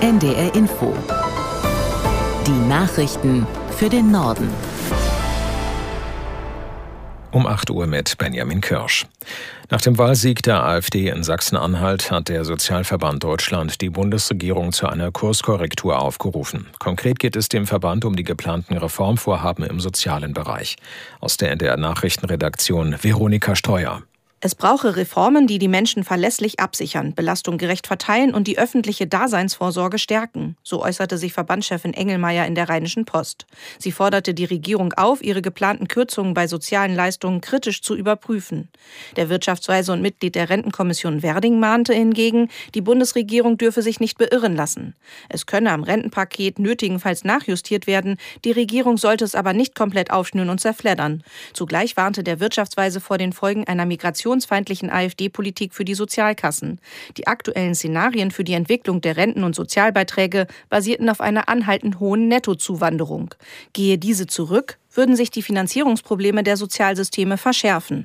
NDR Info. Die Nachrichten für den Norden. Um 8 Uhr mit Benjamin Kirsch. Nach dem Wahlsieg der AfD in Sachsen-Anhalt hat der Sozialverband Deutschland die Bundesregierung zu einer Kurskorrektur aufgerufen. Konkret geht es dem Verband um die geplanten Reformvorhaben im sozialen Bereich. Aus der NDR Nachrichtenredaktion Veronika Steuer. Es brauche Reformen, die die Menschen verlässlich absichern, Belastung gerecht verteilen und die öffentliche Daseinsvorsorge stärken. So äußerte sich Verbandschefin Engelmeier in der Rheinischen Post. Sie forderte die Regierung auf, ihre geplanten Kürzungen bei sozialen Leistungen kritisch zu überprüfen. Der Wirtschaftsweise und Mitglied der Rentenkommission Werding mahnte hingegen, die Bundesregierung dürfe sich nicht beirren lassen. Es könne am Rentenpaket nötigenfalls nachjustiert werden, die Regierung sollte es aber nicht komplett aufschnüren und zerfleddern. Zugleich warnte der Wirtschaftsweise vor den Folgen einer migrationsfeindlichen AfD-Politik für die Sozialkassen. Die aktuellen Szenarien für die Entwicklung der Renten- und Sozialbeiträge basierten auf einer anhaltend hohen Nettozuwanderung. Gehe diese zurück, würden sich die Finanzierungsprobleme der Sozialsysteme verschärfen.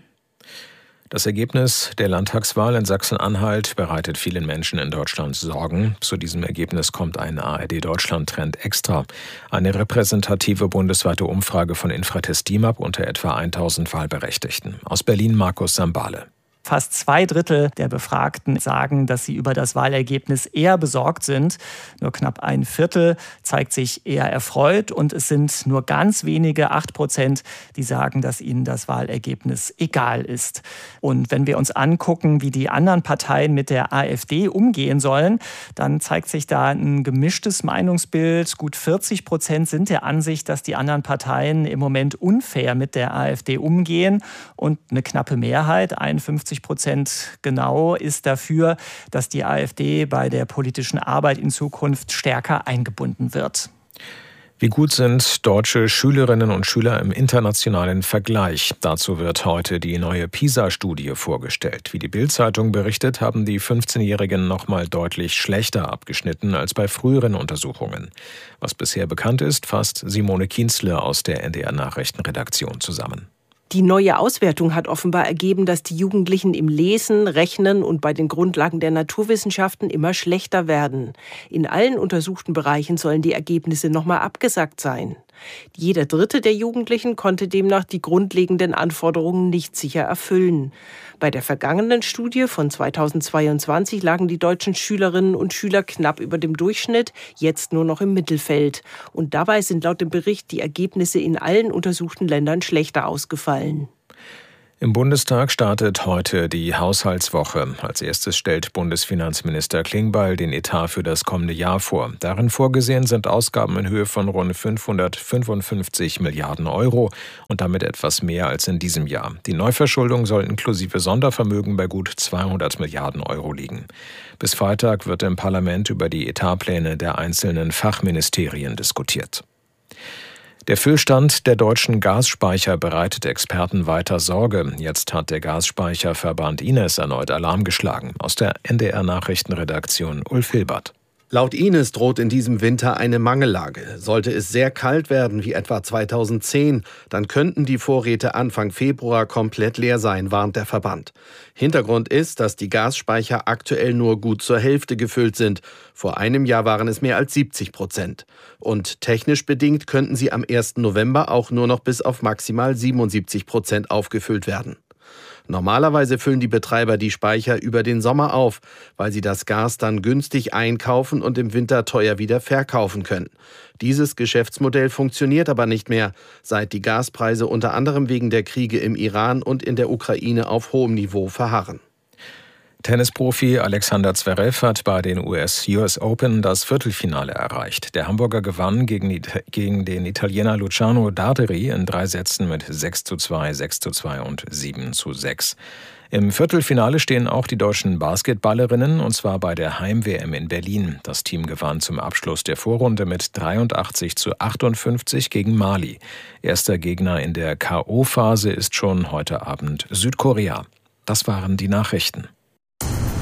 Das Ergebnis der Landtagswahl in Sachsen-Anhalt bereitet vielen Menschen in Deutschland Sorgen. Zu diesem Ergebnis kommt ein ARD-Deutschland-Trend extra. Eine repräsentative bundesweite Umfrage von Infratest DIMAP unter etwa 1000 Wahlberechtigten. Aus Berlin Markus Sambale. Fast 2/3 der Befragten sagen, dass sie über das Wahlergebnis eher besorgt sind. Nur knapp 1/4 zeigt sich eher erfreut und es sind nur ganz wenige, 8%, die sagen, dass ihnen das Wahlergebnis egal ist. Und wenn wir uns angucken, wie die anderen Parteien mit der AfD umgehen sollen, dann zeigt sich da ein gemischtes Meinungsbild. Gut 40% sind der Ansicht, dass die anderen Parteien im Moment unfair mit der AfD umgehen und eine knappe Mehrheit, 51% genau, ist dafür, dass die AfD bei der politischen Arbeit in Zukunft stärker eingebunden wird. Wie gut sind deutsche Schülerinnen und Schüler im internationalen Vergleich? Dazu wird heute die neue PISA-Studie vorgestellt. Wie die Bild-Zeitung berichtet, haben die 15-Jährigen noch mal deutlich schlechter abgeschnitten als bei früheren Untersuchungen. Was bisher bekannt ist, fasst Simone Kienzle aus der NDR-Nachrichtenredaktion zusammen. Die neue Auswertung hat offenbar ergeben, dass die Jugendlichen im Lesen, Rechnen und bei den Grundlagen der Naturwissenschaften immer schlechter werden. In allen untersuchten Bereichen sollen die Ergebnisse nochmal abgesackt sein. Jeder Dritte der Jugendlichen konnte demnach die grundlegenden Anforderungen nicht sicher erfüllen. Bei der vergangenen Studie von 2022 lagen die deutschen Schülerinnen und Schüler knapp über dem Durchschnitt, jetzt nur noch im Mittelfeld. Und dabei sind laut dem Bericht die Ergebnisse in allen untersuchten Ländern schlechter ausgefallen. Im Bundestag startet heute die Haushaltswoche. Als erstes stellt Bundesfinanzminister Klingbeil den Etat für das kommende Jahr vor. Darin vorgesehen sind Ausgaben in Höhe von rund 555 Milliarden Euro und damit etwas mehr als in diesem Jahr. Die Neuverschuldung soll inklusive Sondervermögen bei gut 200 Milliarden Euro liegen. Bis Freitag wird im Parlament über die Etatpläne der einzelnen Fachministerien diskutiert. Der Füllstand der deutschen Gasspeicher bereitet Experten weiter Sorge. Jetzt hat der Gasspeicherverband Ines erneut Alarm geschlagen. Aus der NDR-Nachrichtenredaktion Ulf Hilbert. Laut Ines droht in diesem Winter eine Mangellage. Sollte es sehr kalt werden, wie etwa 2010, dann könnten die Vorräte Anfang Februar komplett leer sein, warnt der Verband. Hintergrund ist, dass die Gasspeicher aktuell nur gut zur Hälfte gefüllt sind. Vor einem Jahr waren es mehr als 70%. Und technisch bedingt könnten sie am 1. November auch nur noch bis auf maximal 77% aufgefüllt werden. Normalerweise füllen die Betreiber die Speicher über den Sommer auf, weil sie das Gas dann günstig einkaufen und im Winter teuer wieder verkaufen können. Dieses Geschäftsmodell funktioniert aber nicht mehr, seit die Gaspreise unter anderem wegen der Kriege im Iran und in der Ukraine auf hohem Niveau verharren. Tennisprofi Alexander Zverev hat bei den US Open das Viertelfinale erreicht. Der Hamburger gewann gegen den Italiener Luciano Darderi in 3 Sätzen mit 6:2, 6:2 und 7:6. Im Viertelfinale stehen auch die deutschen Basketballerinnen, und zwar bei der Heim-WM in Berlin. Das Team gewann zum Abschluss der Vorrunde mit 83:58 gegen Mali. Erster Gegner in der K.O.-Phase ist schon heute Abend Südkorea. Das waren die Nachrichten.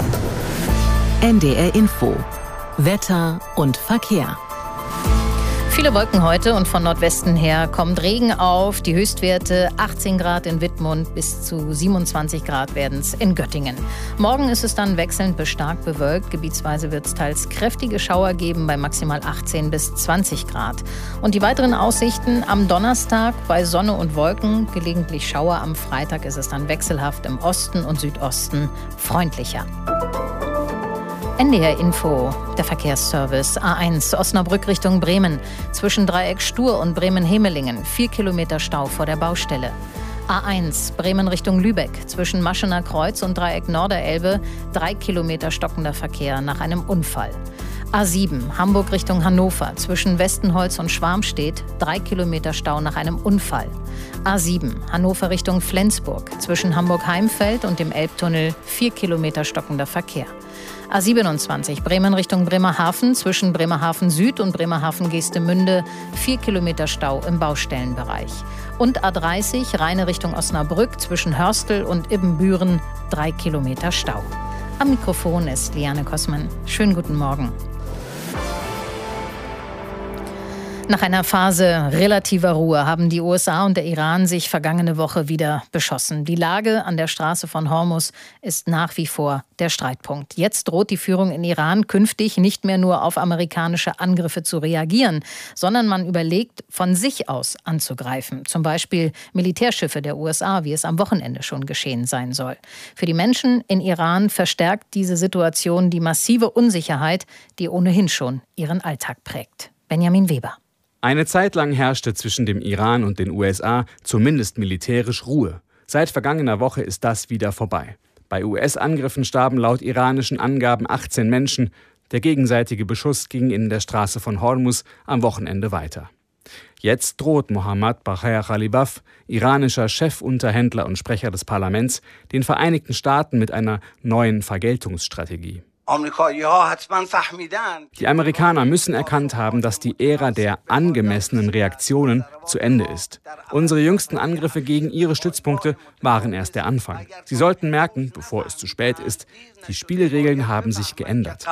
NDR Info. Wetter und Verkehr. Viele Wolken heute und von Nordwesten her kommt Regen auf. Die Höchstwerte 18 Grad in Wittmund, bis zu 27 Grad werden es in Göttingen. Morgen ist es dann wechselnd bis stark bewölkt. Gebietsweise wird es teils kräftige Schauer geben bei maximal 18 bis 20 Grad. Und die weiteren Aussichten am Donnerstag bei Sonne und Wolken, gelegentlich Schauer. Am Freitag ist es dann wechselhaft im Osten und Südosten freundlicher. NDR Info, der Verkehrsservice A1 Osnabrück Richtung Bremen. Zwischen Dreieck Stur und Bremen-Hemelingen 4 Kilometer Stau vor der Baustelle. A1 Bremen Richtung Lübeck. Zwischen Maschener Kreuz und Dreieck Norderelbe 3 Kilometer stockender Verkehr nach einem Unfall. A7 Hamburg Richtung Hannover. Zwischen Westenholz und Schwarmstedt 3 Kilometer Stau nach einem Unfall. A7 Hannover Richtung Flensburg. Zwischen Hamburg-Heimfeld und dem Elbtunnel 4 Kilometer stockender Verkehr. A27 Bremen Richtung Bremerhaven. Zwischen Bremerhaven Süd und Bremerhaven Geestemünde 4 Kilometer Stau im Baustellenbereich. Und A30 Rheine Richtung Osnabrück. Zwischen Hörstel und Ibbenbüren 3 Kilometer Stau. Am Mikrofon ist Liane Kossmann. Schönen guten Morgen. Nach einer Phase relativer Ruhe haben die USA und der Iran sich vergangene Woche wieder beschossen. Die Lage an der Straße von Hormuz ist nach wie vor der Streitpunkt. Jetzt droht die Führung in Iran künftig nicht mehr nur auf amerikanische Angriffe zu reagieren, sondern man überlegt, von sich aus anzugreifen. Zum Beispiel Militärschiffe der USA, wie es am Wochenende schon geschehen sein soll. Für die Menschen in Iran verstärkt diese Situation die massive Unsicherheit, die ohnehin schon ihren Alltag prägt. Benjamin Weber. Eine Zeit lang herrschte zwischen dem Iran und den USA zumindest militärisch Ruhe. Seit vergangener Woche ist das wieder vorbei. Bei US-Angriffen starben laut iranischen Angaben 18 Menschen. Der gegenseitige Beschuss ging in der Straße von Hormuz am Wochenende weiter. Jetzt droht Mohammad Bagher Ghalibaf, iranischer Chefunterhändler und Sprecher des Parlaments, den Vereinigten Staaten mit einer neuen Vergeltungsstrategie. Die Amerikaner müssen erkannt haben, dass die Ära der angemessenen Reaktionen zu Ende ist. Unsere jüngsten Angriffe gegen ihre Stützpunkte waren erst der Anfang. Sie sollten merken, bevor es zu spät ist, die Spielregeln haben sich geändert.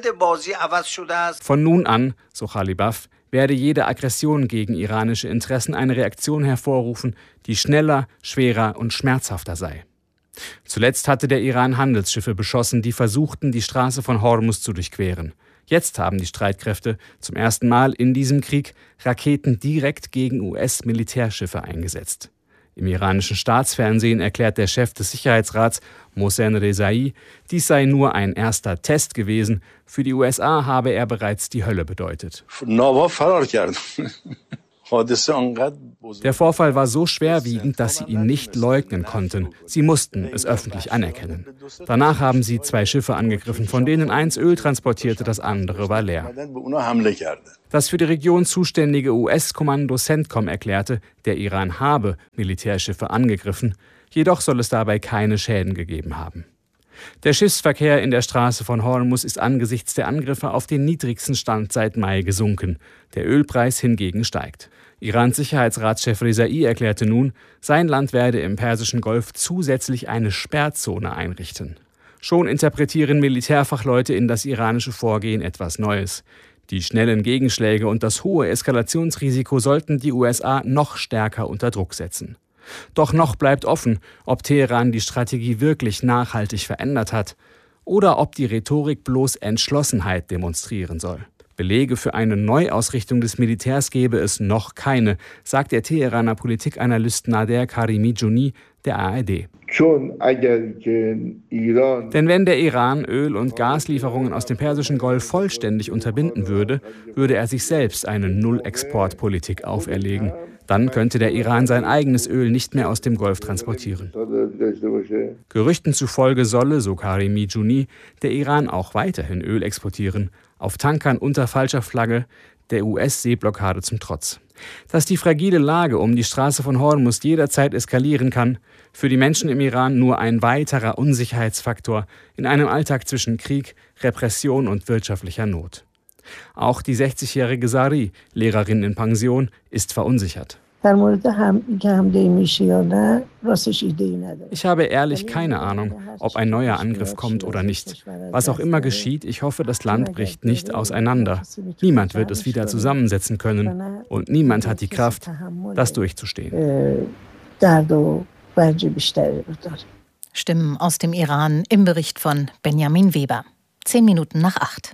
Von nun an, so Ghalibaf, werde jede Aggression gegen iranische Interessen eine Reaktion hervorrufen, die schneller, schwerer und schmerzhafter sei. Zuletzt hatte der Iran Handelsschiffe beschossen, die versuchten, die Straße von Hormuz zu durchqueren. Jetzt haben die Streitkräfte zum ersten Mal in diesem Krieg Raketen direkt gegen US-Militärschiffe eingesetzt. Im iranischen Staatsfernsehen erklärt der Chef des Sicherheitsrats, Mohsen Rezai, dies sei nur ein erster Test gewesen. Für die USA habe er bereits die Hölle bedeutet. Der Vorfall war so schwerwiegend, dass sie ihn nicht leugnen konnten. Sie mussten es öffentlich anerkennen. Danach haben sie 2 Schiffe angegriffen, von denen eins Öl transportierte, das andere war leer. Das für die Region zuständige US-Kommando CENTCOM erklärte, der Iran habe Militärschiffe angegriffen, jedoch soll es dabei keine Schäden gegeben haben. Der Schiffsverkehr in der Straße von Hormuz ist angesichts der Angriffe auf den niedrigsten Stand seit Mai gesunken. Der Ölpreis hingegen steigt. Irans Sicherheitsratschef Rezai erklärte nun, sein Land werde im Persischen Golf zusätzlich eine Sperrzone einrichten. Schon interpretieren Militärfachleute in das iranische Vorgehen etwas Neues. Die schnellen Gegenschläge und das hohe Eskalationsrisiko sollten die USA noch stärker unter Druck setzen. Doch noch bleibt offen, ob Teheran die Strategie wirklich nachhaltig verändert hat oder ob die Rhetorik bloß Entschlossenheit demonstrieren soll. Belege für eine Neuausrichtung des Militärs gebe es noch keine, sagt der Teheraner Politikanalyst Nader Karimi-Jouni der ARD. Denn wenn der Iran Öl- und Gaslieferungen aus dem Persischen Golf vollständig unterbinden würde, würde er sich selbst eine Null-Export-Politik auferlegen. Dann könnte der Iran sein eigenes Öl nicht mehr aus dem Golf transportieren. Gerüchten zufolge solle, so Karimi-Jouni, der Iran auch weiterhin Öl exportieren, auf Tankern unter falscher Flagge, der US-Seeblockade zum Trotz. Dass die fragile Lage um die Straße von Hormuz jederzeit eskalieren kann, für die Menschen im Iran nur ein weiterer Unsicherheitsfaktor in einem Alltag zwischen Krieg, Repression und wirtschaftlicher Not. Auch die 60-jährige Sari, Lehrerin in Pension, ist verunsichert. Ich habe ehrlich keine Ahnung, ob ein neuer Angriff kommt oder nicht. Was auch immer geschieht, ich hoffe, das Land bricht nicht auseinander. Niemand wird es wieder zusammensetzen können und niemand hat die Kraft, das durchzustehen. Stimmen aus dem Iran im Bericht von Benjamin Weber. 7:10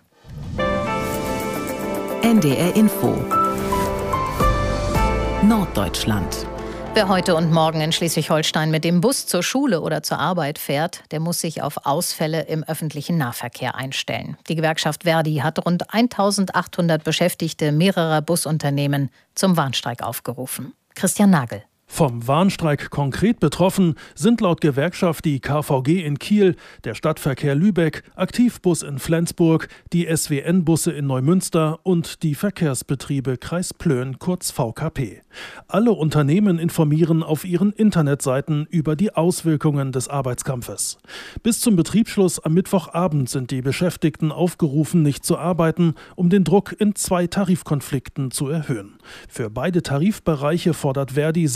NDR Info Norddeutschland. Wer heute und morgen in Schleswig-Holstein mit dem Bus zur Schule oder zur Arbeit fährt, der muss sich auf Ausfälle im öffentlichen Nahverkehr einstellen. Die Gewerkschaft Verdi hat rund 1.800 Beschäftigte mehrerer Busunternehmen zum Warnstreik aufgerufen. Christian Nagel. Vom Warnstreik konkret betroffen sind laut Gewerkschaft die KVG in Kiel, der Stadtverkehr Lübeck, Aktivbus in Flensburg, die SWN-Busse in Neumünster und die Verkehrsbetriebe Kreis Plön, kurz VKP. Alle Unternehmen informieren auf ihren Internetseiten über die Auswirkungen des Arbeitskampfes. Bis zum Betriebsschluss am Mittwochabend sind die Beschäftigten aufgerufen, nicht zu arbeiten, um den Druck in 2 Tarifkonflikten zu erhöhen. Für beide Tarifbereiche fordert Verdi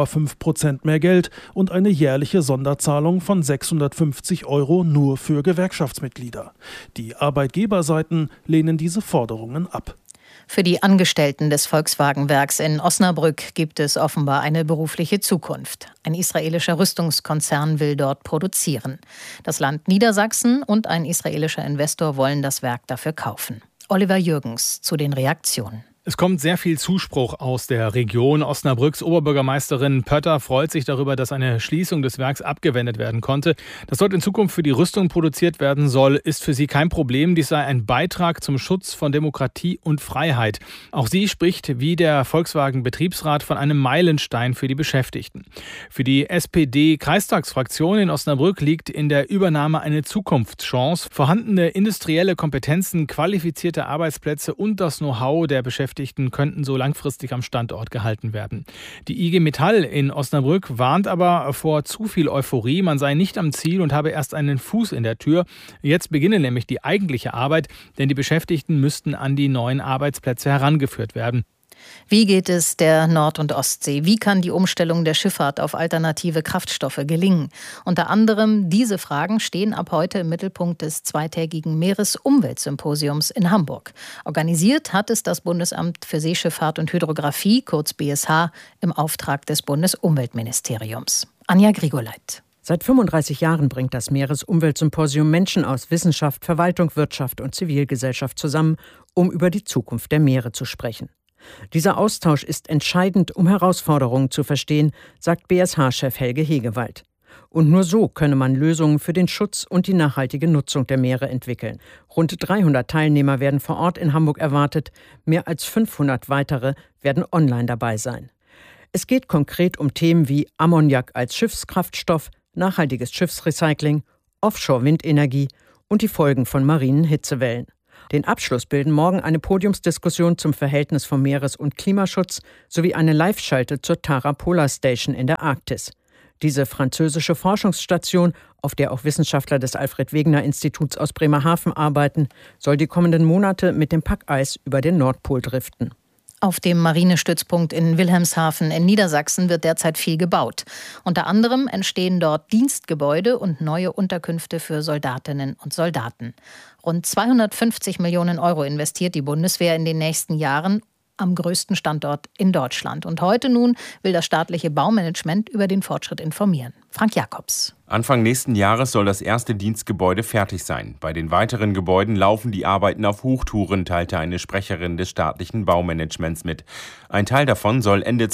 6,5% mehr Geld und eine jährliche Sonderzahlung von 650 € nur für Gewerkschaftsmitglieder. Die Arbeitgeberseiten lehnen diese Forderungen ab. Für die Angestellten des Volkswagenwerks in Osnabrück gibt es offenbar eine berufliche Zukunft. Ein israelischer Rüstungskonzern will dort produzieren. Das Land Niedersachsen und ein israelischer Investor wollen das Werk dafür kaufen. Oliver Jürgens zu den Reaktionen. Es kommt sehr viel Zuspruch aus der Region. Osnabrücks Oberbürgermeisterin Pötter freut sich darüber, dass eine Schließung des Werks abgewendet werden konnte. Dass dort in Zukunft für die Rüstung produziert werden soll, ist für sie kein Problem. Dies sei ein Beitrag zum Schutz von Demokratie und Freiheit. Auch sie spricht wie der Volkswagen-Betriebsrat von einem Meilenstein für die Beschäftigten. Für die SPD-Kreistagsfraktion in Osnabrück liegt in der Übernahme eine Zukunftschance. Vorhandene industrielle Kompetenzen, qualifizierte Arbeitsplätze und das Know-how der Beschäftigten könnten so langfristig am Standort gehalten werden. Die IG Metall in Osnabrück warnt aber vor zu viel Euphorie. Man sei nicht am Ziel und habe erst einen Fuß in der Tür. Jetzt beginne nämlich die eigentliche Arbeit, denn die Beschäftigten müssten an die neuen Arbeitsplätze herangeführt werden. Wie geht es der Nord- und Ostsee? Wie kann die Umstellung der Schifffahrt auf alternative Kraftstoffe gelingen? Unter anderem diese Fragen stehen ab heute im Mittelpunkt des zweitägigen Meeresumweltsymposiums in Hamburg. Organisiert hat es das Bundesamt für Seeschifffahrt und Hydrographie, kurz BSH, im Auftrag des Bundesumweltministeriums. Anja Grigoleit. Seit 35 Jahren bringt das Meeresumweltsymposium Menschen aus Wissenschaft, Verwaltung, Wirtschaft und Zivilgesellschaft zusammen, um über die Zukunft der Meere zu sprechen. Dieser Austausch ist entscheidend, um Herausforderungen zu verstehen, sagt BSH-Chef Helge Hegewald. Und nur so könne man Lösungen für den Schutz und die nachhaltige Nutzung der Meere entwickeln. Rund 300 Teilnehmer werden vor Ort in Hamburg erwartet. Mehr als 500 weitere werden online dabei sein. Es geht konkret um Themen wie Ammoniak als Schiffskraftstoff, nachhaltiges Schiffsrecycling, Offshore-Windenergie und die Folgen von marinen Hitzewellen. Den Abschluss bilden morgen eine Podiumsdiskussion zum Verhältnis von Meeres- und Klimaschutz sowie eine Live-Schalte zur Tara Polar Station in der Arktis. Diese französische Forschungsstation, auf der auch Wissenschaftler des Alfred-Wegener-Instituts aus Bremerhaven arbeiten, soll die kommenden Monate mit dem Packeis über den Nordpol driften. Auf dem Marinestützpunkt in Wilhelmshaven in Niedersachsen wird derzeit viel gebaut. Unter anderem entstehen dort Dienstgebäude und neue Unterkünfte für Soldatinnen und Soldaten. Rund 250 Millionen € investiert die Bundeswehr in den nächsten Jahren am größten Standort in Deutschland. Und heute nun will das staatliche Baumanagement über den Fortschritt informieren. Frank Jakobs. Anfang nächsten Jahres soll das erste Dienstgebäude fertig sein. Bei den weiteren Gebäuden laufen die Arbeiten auf Hochtouren, teilte eine Sprecherin des staatlichen Baumanagements mit. Ein Teil davon soll Ende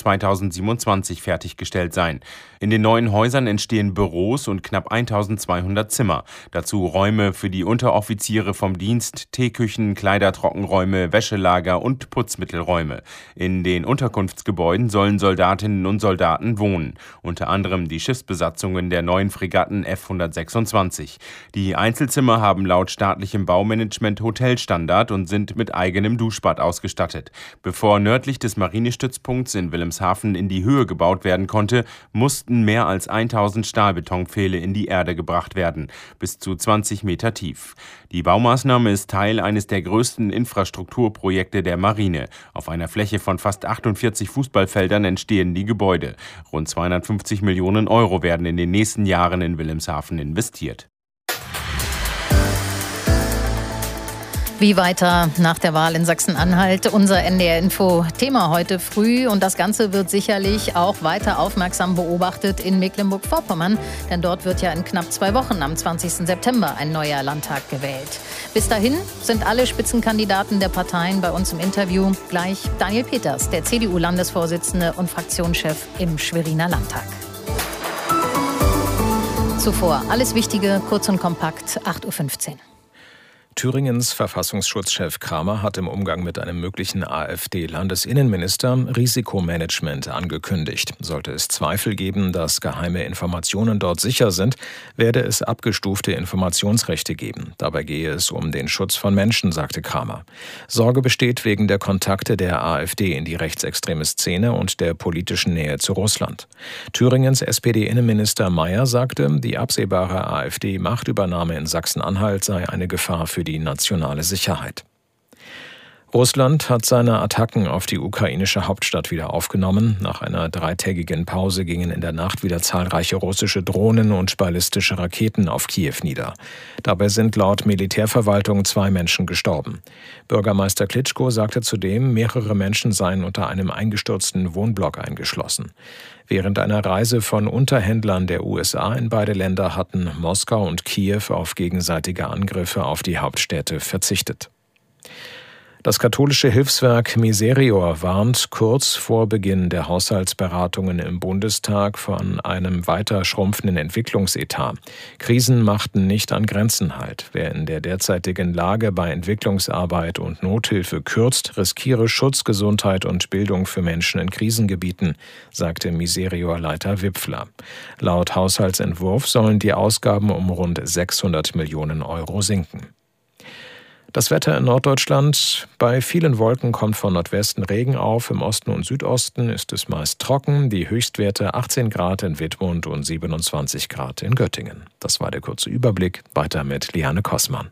2027 fertiggestellt sein. In den neuen Häusern entstehen Büros und knapp 1200 Zimmer. Dazu Räume für die Unteroffiziere vom Dienst, Teeküchen, Kleidertrockenräume, Wäschelager und Putzmittelräume. In den Unterkunftsgebäuden sollen Soldatinnen und Soldaten wohnen. Unter anderem die Schiffsbesatzung Besatzungen der neuen Fregatten F-126. Die Einzelzimmer haben laut staatlichem Baumanagement Hotelstandard und sind mit eigenem Duschbad ausgestattet. Bevor nördlich des Marinestützpunkts in Wilhelmshaven in die Höhe gebaut werden konnte, mussten mehr als 1000 Stahlbetonpfähle in die Erde gebracht werden, bis zu 20 Meter tief. Die Baumaßnahme ist Teil eines der größten Infrastrukturprojekte der Marine. Auf einer Fläche von fast 48 Fußballfeldern entstehen die Gebäude. Rund 250 Millionen Euro werden in den nächsten Jahren in Wilhelmshaven investiert. Wie weiter nach der Wahl in Sachsen-Anhalt? Unser NDR-Info-Thema heute früh. Und das Ganze wird sicherlich auch weiter aufmerksam beobachtet in Mecklenburg-Vorpommern. Denn dort wird ja in knapp 2 Wochen am 20. September ein neuer Landtag gewählt. Bis dahin sind alle Spitzenkandidaten der Parteien bei uns im Interview. Gleich Daniel Peters, der CDU-Landesvorsitzende und Fraktionschef im Schweriner Landtag. Zuvor alles Wichtige, kurz und kompakt, 8.15 Uhr. Thüringens Verfassungsschutzchef Kramer hat im Umgang mit einem möglichen AfD-Landesinnenminister Risikomanagement angekündigt. Sollte es Zweifel geben, dass geheime Informationen dort sicher sind, werde es abgestufte Informationsrechte geben. Dabei gehe es um den Schutz von Menschen, sagte Kramer. Sorge besteht wegen der Kontakte der AfD in die rechtsextreme Szene und der politischen Nähe zu Russland. Thüringens SPD-Innenminister Mayer sagte, die absehbare AfD-Machtübernahme in Sachsen-Anhalt sei eine Gefahr für die nationale Sicherheit. Russland hat seine Attacken auf die ukrainische Hauptstadt wieder aufgenommen. Nach einer 3-tägigen Pause gingen in der Nacht wieder zahlreiche russische Drohnen und ballistische Raketen auf Kiew nieder. Dabei sind laut Militärverwaltung 2 Menschen gestorben. Bürgermeister Klitschko sagte zudem, mehrere Menschen seien unter einem eingestürzten Wohnblock eingeschlossen. Während einer Reise von Unterhändlern der USA in beide Länder hatten Moskau und Kiew auf gegenseitige Angriffe auf die Hauptstädte verzichtet. Das katholische Hilfswerk Miserior warnt kurz vor Beginn der Haushaltsberatungen im Bundestag von einem weiter schrumpfenden Entwicklungsetat. Krisen machten nicht an Grenzen halt. Wer in der derzeitigen Lage bei Entwicklungsarbeit und Nothilfe kürzt, riskiere Schutz, Gesundheit und Bildung für Menschen in Krisengebieten, sagte Miserior-Leiter Wipfler. Laut Haushaltsentwurf sollen die Ausgaben um rund 600 Millionen Euro sinken. Das Wetter in Norddeutschland. Bei vielen Wolken kommt von Nordwesten Regen auf. Im Osten und Südosten ist es meist trocken. Die Höchstwerte 18 Grad in Wittmund und 27 Grad in Göttingen. Das war der kurze Überblick. Weiter mit Liane Kossmann.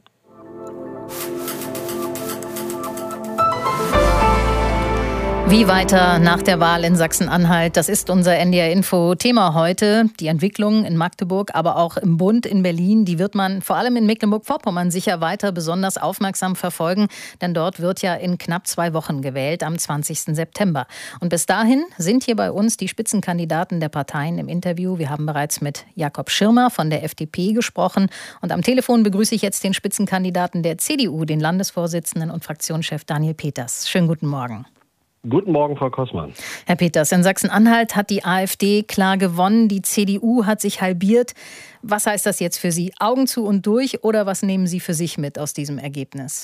Wie weiter nach der Wahl in Sachsen-Anhalt? Das ist unser NDR-Info-Thema heute. Die Entwicklung in Magdeburg, aber auch im Bund in Berlin, die wird man vor allem in Mecklenburg-Vorpommern sicher weiter besonders aufmerksam verfolgen. Denn dort wird ja in knapp 2 Wochen gewählt, am 20. September. Und bis dahin sind hier bei uns die Spitzenkandidaten der Parteien im Interview. Wir haben bereits mit Jakob Schirmer von der FDP gesprochen. Und am Telefon begrüße ich jetzt den Spitzenkandidaten der CDU, den Landesvorsitzenden und Fraktionschef Daniel Peters. Schönen guten Morgen. Guten Morgen, Frau Kossmann. Herr Peters, in Sachsen-Anhalt hat die AfD klar gewonnen, die CDU hat sich halbiert. Was heißt das jetzt für Sie? Augen zu und durch oder was nehmen Sie für sich mit aus diesem Ergebnis?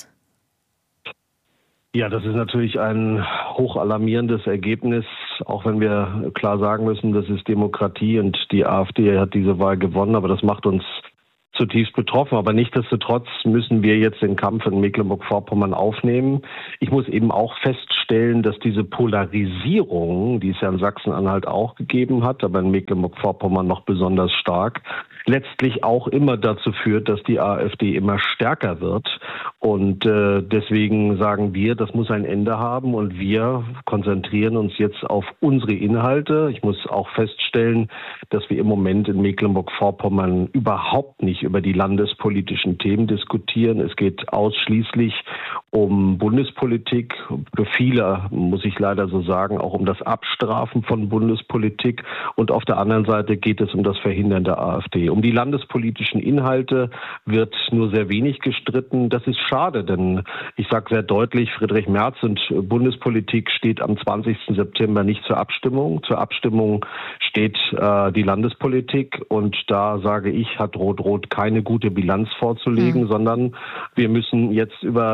Ja, das ist natürlich ein hochalarmierendes Ergebnis, auch wenn wir klar sagen müssen, das ist Demokratie und die AfD hat diese Wahl gewonnen, aber das macht uns zutiefst betroffen. Aber nichtsdestotrotz müssen wir jetzt den Kampf in Mecklenburg-Vorpommern aufnehmen. Ich muss eben auch feststellen, dass diese Polarisierung, die es ja in Sachsen-Anhalt auch gegeben hat, aber in Mecklenburg-Vorpommern noch besonders stark, letztlich auch immer dazu führt, dass die AfD immer stärker wird. Und deswegen sagen wir, das muss ein Ende haben und wir konzentrieren uns jetzt auf unsere Inhalte. Ich muss auch feststellen, dass wir im Moment in Mecklenburg-Vorpommern überhaupt nicht über die landespolitischen Themen diskutieren. Es geht ausschließlich um Bundespolitik. Für viele, muss ich leider so sagen, auch um das Abstrafen von Bundespolitik. Und auf der anderen Seite geht es um das Verhindern der AfD. Um die landespolitischen Inhalte wird nur sehr wenig gestritten. Das ist schade, denn ich sage sehr deutlich, Friedrich Merz und Bundespolitik steht am 20. September nicht zur Abstimmung. Zur Abstimmung steht die Landespolitik und da sage ich, hat Rot-Rot keine gute Bilanz vorzulegen, sondern wir müssen jetzt über die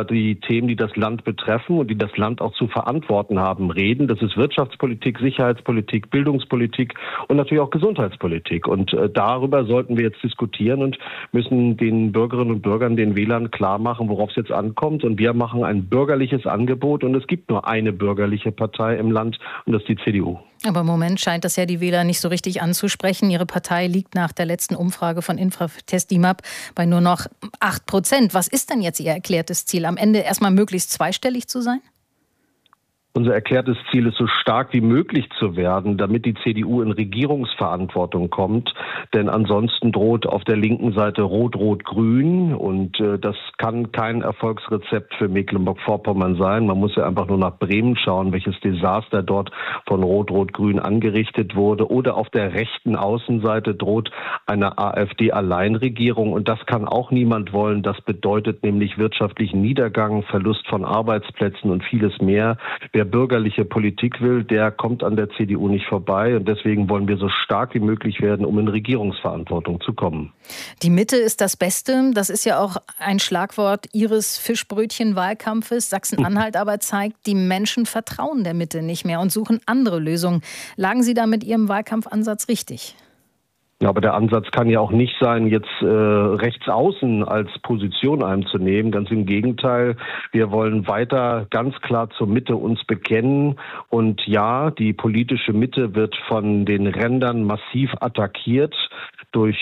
Themen, die das Land betreffen und die das Land auch zu verantworten haben, reden. Das ist Wirtschaftspolitik, Sicherheitspolitik, Bildungspolitik und natürlich auch Gesundheitspolitik. Und darüber sollten wir jetzt diskutieren und müssen den Bürgerinnen und Bürgern, den Wählern klar machen, worauf es jetzt ankommt. Und wir machen ein bürgerliches Angebot und es gibt nur eine bürgerliche Partei im Land und das ist die CDU. Aber im Moment scheint das ja die Wähler nicht so richtig anzusprechen. Ihre Partei liegt nach der letzten Umfrage von Infratest DIMAP bei nur noch 8%. Was ist denn jetzt Ihr erklärtes Ziel? Am Ende erstmal möglichst zweistellig zu sein? Unser erklärtes Ziel ist, so stark wie möglich zu werden, damit die CDU in Regierungsverantwortung kommt. Denn ansonsten droht auf der linken Seite Rot-Rot-Grün. Und das kann kein Erfolgsrezept für Mecklenburg-Vorpommern sein. Man muss ja einfach nur nach Bremen schauen, welches Desaster dort von Rot-Rot-Grün angerichtet wurde. Oder auf der rechten Außenseite droht eine AfD-Alleinregierung. Und das kann auch niemand wollen. Das bedeutet nämlich wirtschaftlichen Niedergang, Verlust von Arbeitsplätzen und vieles mehr. Wer bürgerliche Politik will, der kommt an der CDU nicht vorbei. Und deswegen wollen wir so stark wie möglich werden, um in Regierungsverantwortung zu kommen. Die Mitte ist das Beste. Das ist ja auch ein Schlagwort Ihres Fischbrötchen-Wahlkampfes. Sachsen-Anhalt aber zeigt, die Menschen vertrauen der Mitte nicht mehr und suchen andere Lösungen. Lagen Sie da mit Ihrem Wahlkampfansatz richtig? Ja, aber der Ansatz kann ja auch nicht sein, jetzt rechts außen als Position einzunehmen. Ganz im Gegenteil, wir wollen weiter ganz klar zur Mitte uns bekennen. Und ja, die politische Mitte wird von den Rändern massiv attackiert durch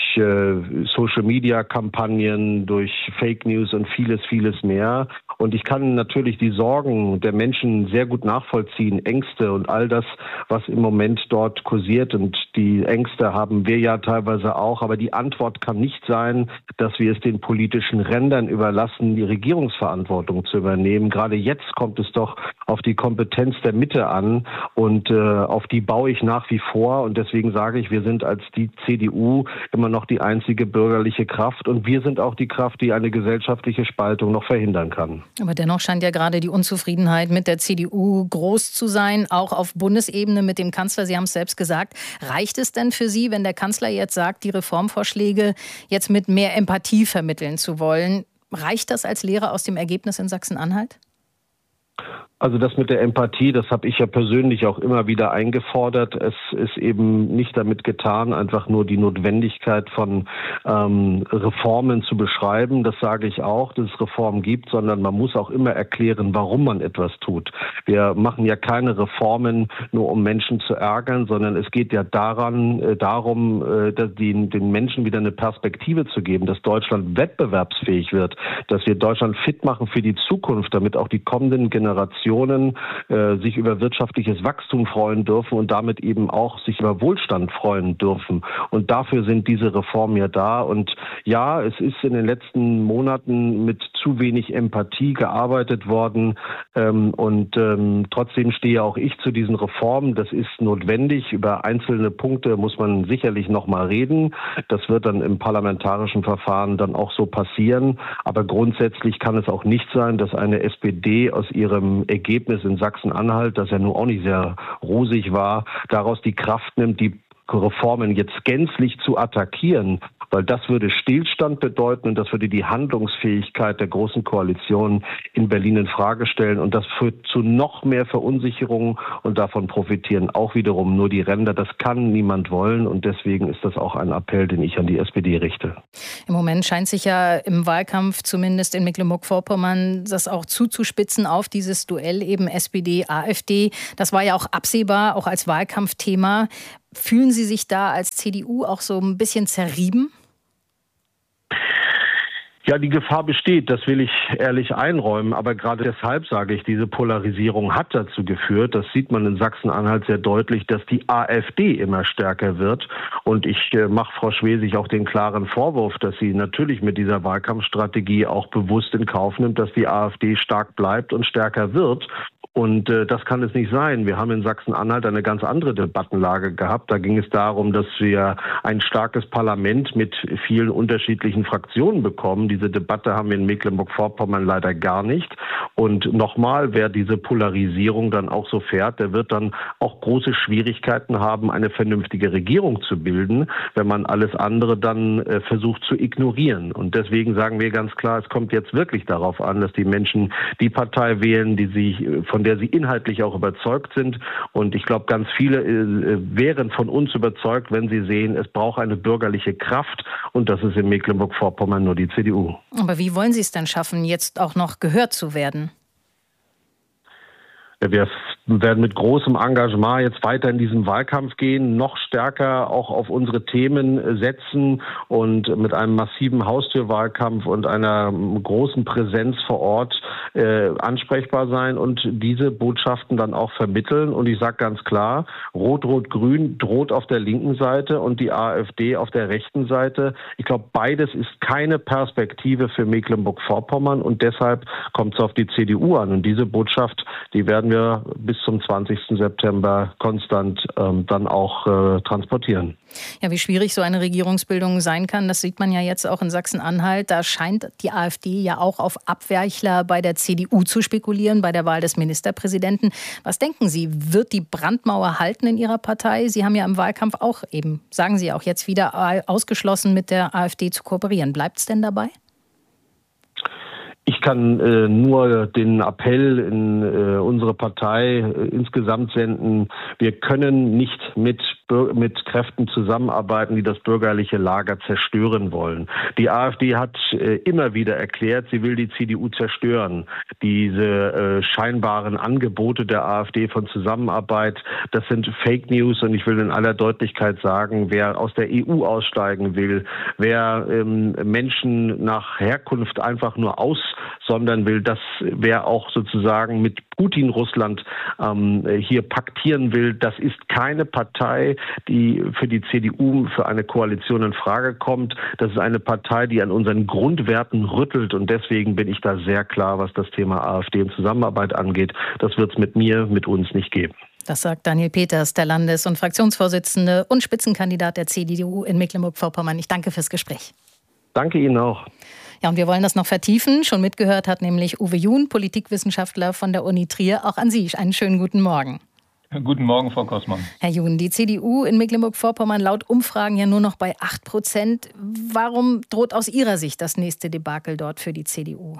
Social-Media-Kampagnen, durch Fake News und vieles, vieles mehr. Und ich kann natürlich die Sorgen der Menschen sehr gut nachvollziehen, Ängste und all das, was im Moment dort kursiert. Und die Ängste haben wir ja teilweise auch. Aber die Antwort kann nicht sein, dass wir es den politischen Rändern überlassen, die Regierungsverantwortung zu übernehmen. Gerade jetzt kommt es doch auf die Kompetenz der Mitte an. Und auf die baue ich nach wie vor. Und deswegen sage ich, wir sind als die CDU immer noch die einzige bürgerliche Kraft. Und wir sind auch die Kraft, die eine gesellschaftliche Spaltung noch verhindern kann. Aber dennoch scheint ja gerade die Unzufriedenheit mit der CDU groß zu sein, auch auf Bundesebene mit dem Kanzler. Sie haben es selbst gesagt. Reicht es denn für Sie, wenn der Kanzler jetzt sagt, die Reformvorschläge jetzt mit mehr Empathie vermitteln zu wollen? Reicht das als Lehre aus dem Ergebnis in Sachsen-Anhalt? Also das mit der Empathie, das habe ich ja persönlich auch immer wieder eingefordert. Es ist eben nicht damit getan, einfach nur die Notwendigkeit von Reformen zu beschreiben. Das sage ich auch, dass es Reformen gibt, sondern man muss auch immer erklären, warum man etwas tut. Wir machen ja keine Reformen nur, um Menschen zu ärgern, sondern es geht ja darum, den Menschen wieder eine Perspektive zu geben, dass Deutschland wettbewerbsfähig wird, dass wir Deutschland fit machen für die Zukunft, damit auch die kommenden Generationen sich über wirtschaftliches Wachstum freuen dürfen und damit eben auch sich über Wohlstand freuen dürfen. Und dafür sind diese Reformen ja da. Und ja, es ist in den letzten Monaten mit zu wenig Empathie gearbeitet worden. Trotzdem stehe auch ich zu diesen Reformen. Das ist notwendig. Über einzelne Punkte muss man sicherlich noch mal reden. Das wird dann im parlamentarischen Verfahren dann auch so passieren. Aber grundsätzlich kann es auch nicht sein, dass eine SPD aus ihrem Ergebnis in Sachsen-Anhalt, das ja nun auch nicht sehr rosig war, daraus die Kraft nimmt, die Reformen jetzt gänzlich zu attackieren, weil das würde Stillstand bedeuten und das würde die Handlungsfähigkeit der Großen Koalition in Berlin in Frage stellen und das führt zu noch mehr Verunsicherung und davon profitieren auch wiederum nur die Ränder. Das kann niemand wollen und deswegen ist das auch ein Appell, den ich an die SPD richte. Im Moment scheint sich ja im Wahlkampf, zumindest in Mecklenburg-Vorpommern, das auch zuzuspitzen auf dieses Duell eben SPD-AfD. Das war ja auch absehbar, auch als Wahlkampfthema. Fühlen Sie sich da als CDU auch so ein bisschen zerrieben? Ja, die Gefahr besteht, das will ich ehrlich einräumen. Aber gerade deshalb sage ich, diese Polarisierung hat dazu geführt, das sieht man in Sachsen-Anhalt sehr deutlich, dass die AfD immer stärker wird. Und ich mache Frau Schwesig auch den klaren Vorwurf, dass sie natürlich mit dieser Wahlkampfstrategie auch bewusst in Kauf nimmt, dass die AfD stark bleibt und stärker wird. Und das kann es nicht sein. Wir haben in Sachsen-Anhalt eine ganz andere Debattenlage gehabt. Da ging es darum, dass wir ein starkes Parlament mit vielen unterschiedlichen Fraktionen bekommen. Diese Debatte haben wir in Mecklenburg-Vorpommern leider gar nicht. Und nochmal, wer diese Polarisierung dann auch so fährt, der wird dann auch große Schwierigkeiten haben, eine vernünftige Regierung zu bilden, wenn man alles andere dann versucht zu ignorieren. Und deswegen sagen wir ganz klar, es kommt jetzt wirklich darauf an, dass die Menschen die Partei wählen, von der sie inhaltlich auch überzeugt sind. Und ich glaube, ganz viele wären von uns überzeugt, wenn sie sehen, es braucht eine bürgerliche Kraft. Und das ist in Mecklenburg-Vorpommern nur die CDU. Aber wie wollen Sie es denn schaffen, jetzt auch noch gehört zu werden? Wir werden mit großem Engagement jetzt weiter in diesen Wahlkampf gehen, noch stärker auch auf unsere Themen setzen und mit einem massiven Haustürwahlkampf und einer großen Präsenz vor Ort ansprechbar sein und diese Botschaften dann auch vermitteln. Und ich sage ganz klar, Rot-Rot-Grün droht auf der linken Seite und die AfD auf der rechten Seite. Ich glaube, beides ist keine Perspektive für Mecklenburg-Vorpommern und deshalb kommt es auf die CDU an. Und diese Botschaft, die werden wir bis zum 20. September konstant dann auch transportieren. Ja, wie schwierig so eine Regierungsbildung sein kann, das sieht man ja jetzt auch in Sachsen-Anhalt. Da scheint die AfD ja auch auf Abweichler bei der CDU zu spekulieren, bei der Wahl des Ministerpräsidenten. Was denken Sie, wird die Brandmauer halten in Ihrer Partei? Sie haben ja im Wahlkampf auch eben, sagen Sie auch jetzt wieder, ausgeschlossen, mit der AfD zu kooperieren. Bleibt es denn dabei? Ich kann nur den Appell in unsere Partei insgesamt senden. Wir können nicht mit Kräften zusammenarbeiten, die das bürgerliche Lager zerstören wollen. Die AfD hat immer wieder erklärt, sie will die CDU zerstören. Diese scheinbaren Angebote der AfD von Zusammenarbeit, das sind Fake News und ich will in aller Deutlichkeit sagen, wer aus der EU aussteigen will, wer Menschen nach Herkunft einfach nur aussondern will, wer auch sozusagen mit Putin Russland hier paktieren will, das ist keine Partei, die für die CDU für eine Koalition in Frage kommt. Das ist eine Partei, die an unseren Grundwerten rüttelt und deswegen bin ich da sehr klar, was das Thema AfD und Zusammenarbeit angeht. Das wird es mit uns nicht geben. Das sagt Daniel Peters, der Landes- und Fraktionsvorsitzende und Spitzenkandidat der CDU in Mecklenburg-Vorpommern. Ich danke fürs Gespräch. Danke Ihnen auch. Ja, und wir wollen das noch vertiefen. Schon mitgehört hat nämlich Uwe Jun, Politikwissenschaftler von der Uni Trier. Auch an Sie einen schönen guten Morgen. Guten Morgen, Frau Kossmann. Herr Jun, die CDU in Mecklenburg-Vorpommern laut Umfragen ja nur noch bei 8%. Warum droht aus Ihrer Sicht das nächste Debakel dort für die CDU?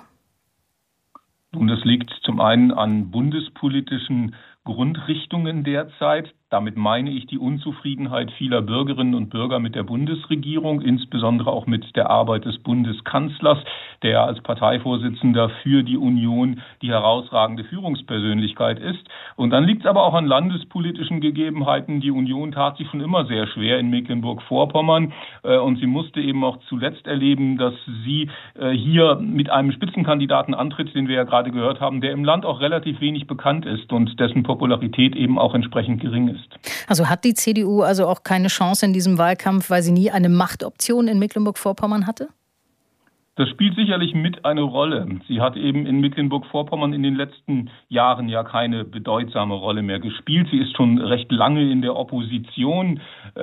Nun, das liegt zum einen an bundespolitischen Grundrichtungen derzeit. Damit meine ich die Unzufriedenheit vieler Bürgerinnen und Bürger mit der Bundesregierung, insbesondere auch mit der Arbeit des Bundeskanzlers, der als Parteivorsitzender für die Union die herausragende Führungspersönlichkeit ist. Und dann liegt es aber auch an landespolitischen Gegebenheiten. Die Union tat sich schon immer sehr schwer in Mecklenburg-Vorpommern und sie musste eben auch zuletzt erleben, dass sie hier mit einem Spitzenkandidaten antritt, den wir ja gerade gehört haben, der im Land auch relativ wenig bekannt ist und dessen Popularität eben auch entsprechend gering ist. Also hat die CDU also auch keine Chance in diesem Wahlkampf, weil sie nie eine Machtoption in Mecklenburg-Vorpommern hatte? Das spielt sicherlich mit eine Rolle. Sie hat eben in Mecklenburg-Vorpommern in den letzten Jahren ja keine bedeutsame Rolle mehr gespielt. Sie ist schon recht lange in der Opposition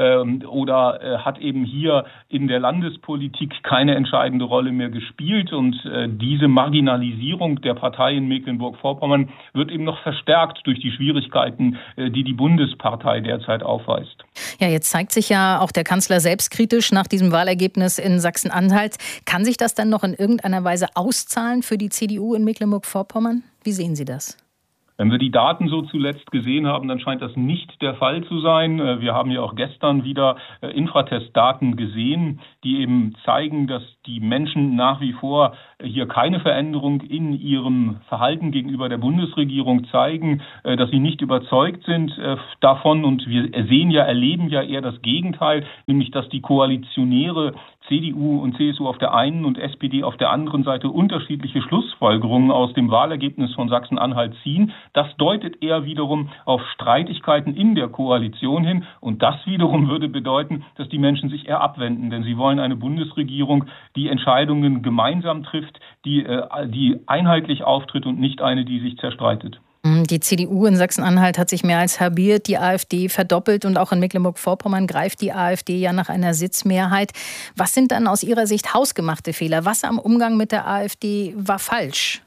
oder hat eben hier in der Landespolitik keine entscheidende Rolle mehr gespielt. Und diese Marginalisierung der Partei in Mecklenburg-Vorpommern wird eben noch verstärkt durch die Schwierigkeiten, die die Bundespartei derzeit aufweist. Ja, jetzt zeigt sich ja auch der Kanzler selbstkritisch nach diesem Wahlergebnis in Sachsen-Anhalt. Kann sich das dann noch in irgendeiner Weise auszahlen für die CDU in Mecklenburg-Vorpommern? Wie sehen Sie das? Wenn wir die Daten so zuletzt gesehen haben, dann scheint das nicht der Fall zu sein. Wir haben ja auch gestern wieder Infratest-Daten gesehen, die eben zeigen, dass die Menschen nach wie vor hier keine Veränderung in ihrem Verhalten gegenüber der Bundesregierung zeigen, dass sie nicht überzeugt sind davon. Und wir erleben ja eher das Gegenteil, nämlich dass die Koalitionäre CDU und CSU auf der einen und SPD auf der anderen Seite unterschiedliche Schlussfolgerungen aus dem Wahlergebnis von Sachsen-Anhalt ziehen. Das deutet eher wiederum auf Streitigkeiten in der Koalition hin. Und das wiederum würde bedeuten, dass die Menschen sich eher abwenden. Denn sie wollen eine Bundesregierung, die Entscheidungen gemeinsam trifft, die einheitlich auftritt und nicht eine, die sich zerstreitet. Die CDU in Sachsen-Anhalt hat sich mehr als halbiert, die AfD verdoppelt und auch in Mecklenburg-Vorpommern greift die AfD ja nach einer Sitzmehrheit. Was sind dann aus Ihrer Sicht hausgemachte Fehler? Was am Umgang mit der AfD war falsch?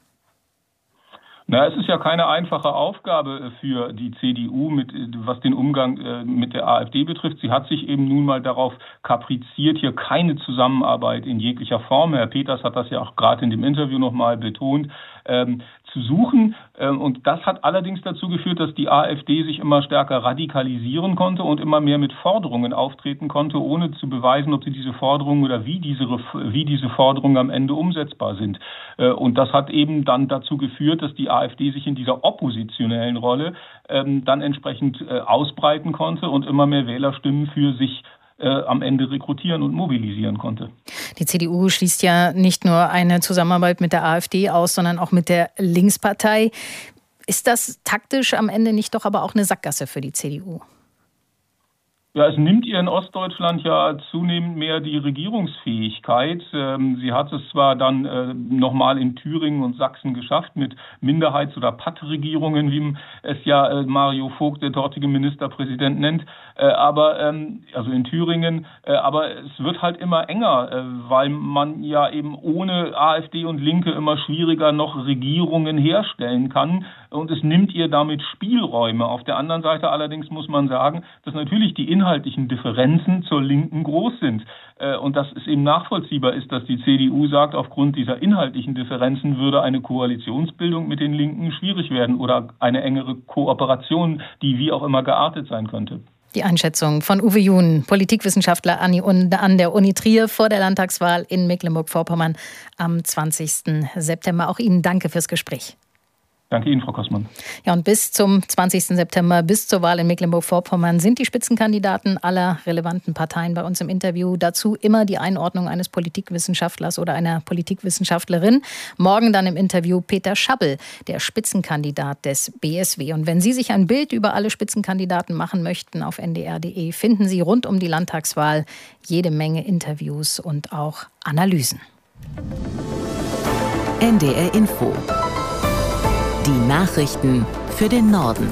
Na, es ist ja keine einfache Aufgabe für die CDU, was den Umgang mit der AfD betrifft. Sie hat sich eben nun mal darauf kapriziert, hier keine Zusammenarbeit in jeglicher Form, Herr Peters hat das ja auch gerade in dem Interview nochmal betont, zu suchen. Und das hat allerdings dazu geführt, dass die AfD sich immer stärker radikalisieren konnte und immer mehr mit Forderungen auftreten konnte, ohne zu beweisen, ob sie diese Forderungen oder wie diese Forderungen am Ende umsetzbar sind. Und das hat eben dann dazu geführt, dass die AfD sich in dieser oppositionellen Rolle dann entsprechend ausbreiten konnte und immer mehr Wählerstimmen für sich am Ende rekrutieren und mobilisieren konnte. Die CDU schließt ja nicht nur eine Zusammenarbeit mit der AfD aus, sondern auch mit der Linkspartei. Ist das taktisch am Ende nicht doch aber auch eine Sackgasse für die CDU? Ja, es nimmt ihr in Ostdeutschland ja zunehmend mehr die Regierungsfähigkeit. Sie hat es zwar dann nochmal in Thüringen und Sachsen geschafft mit Minderheits- oder Pattregierungen, wie es ja Mario Vogt, der dortige Ministerpräsident, nennt, also in Thüringen. Aber es wird halt immer enger, weil man ja eben ohne AfD und Linke immer schwieriger noch Regierungen herstellen kann. Und es nimmt ihr damit Spielräume. Auf der anderen Seite allerdings muss man sagen, dass natürlich die inhaltlichen Differenzen zur Linken groß sind. Und dass es eben nachvollziehbar ist, dass die CDU sagt, aufgrund dieser inhaltlichen Differenzen würde eine Koalitionsbildung mit den Linken schwierig werden oder eine engere Kooperation, die wie auch immer geartet sein könnte. Die Einschätzung von Uwe Jun, Politikwissenschaftler an der Uni Trier vor der Landtagswahl in Mecklenburg-Vorpommern am 20. September. Auch Ihnen danke fürs Gespräch. Danke Ihnen, Frau Kossmann. Ja, und bis zum 20. September, bis zur Wahl in Mecklenburg-Vorpommern, sind die Spitzenkandidaten aller relevanten Parteien bei uns im Interview. Dazu immer die Einordnung eines Politikwissenschaftlers oder einer Politikwissenschaftlerin. Morgen dann im Interview Peter Schabbel, der Spitzenkandidat des BSW. Und wenn Sie sich ein Bild über alle Spitzenkandidaten machen möchten, auf ndr.de finden Sie rund um die Landtagswahl jede Menge Interviews und auch Analysen. NDR Info. Die Nachrichten für den Norden.